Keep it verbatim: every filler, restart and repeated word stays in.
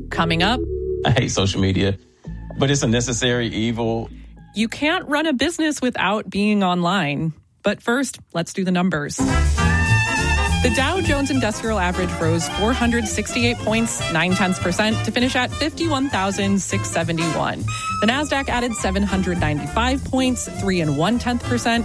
Coming up, I hate social media, but it's a necessary evil. You can't run a business without being online. But first, let's do the numbers. The Dow Jones Industrial Average rose four hundred sixty-eight points, nine tenths percent, to finish at fifty-one thousand six hundred seventy-one. The Nasdaq added seven hundred ninety-five points, three and one tenth percent,